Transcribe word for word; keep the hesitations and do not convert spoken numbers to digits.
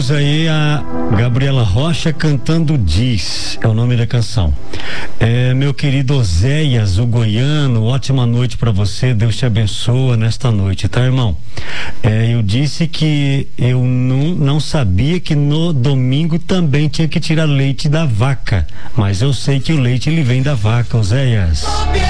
ouvimos aí a Gabriela Rocha cantando Diz, é o nome da canção. É, meu querido Oséias, o goiano, ótima noite para você, Deus te abençoa nesta noite, tá, irmão? É, eu disse que eu não, não sabia que no domingo também tinha que tirar leite da vaca, mas eu sei que o leite ele vem da vaca, Oséias.